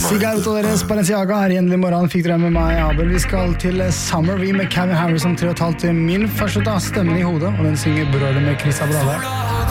Cigarro deres Balenciaga her igjen i morgen. Fikk dere med meg, Abel. Vi skal til Summer We med Calvin Harris om 3,5 min første da, stemmen i hodet, og den synger Brødre med Chris Abrale.